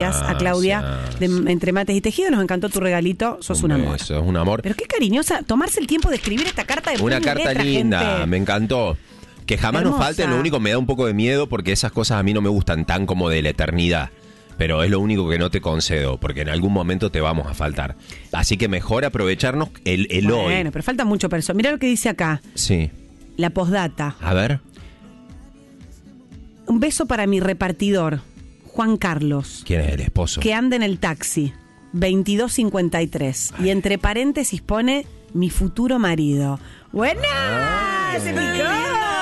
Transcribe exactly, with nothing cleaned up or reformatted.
gracias a Claudia de Entre Mates y Tejido. Nos encantó tu regalito. Sos un, un amor. Eso, es un amor. Pero qué cariñosa. Tomarse el tiempo de escribir esta carta de Una carta letra, linda, gente. Me encantó. Que jamás Hermosa. nos falten, lo único me da un poco de miedo porque esas cosas a mí no me gustan tan como de la eternidad. Pero es lo único que no te concedo, porque en algún momento te vamos a faltar. Así que mejor aprovecharnos el, el bueno, hoy. Bueno, pero falta mucho para eso. Mira lo que dice acá. Sí. La postdata. A ver. Un beso para mi repartidor, Juan Carlos. ¿Quién es el esposo? Que anda en el taxi, veintidós cincuenta y tres. Ay. Y entre paréntesis pone mi futuro marido. ¡Buena! Ay. ¡Se picó!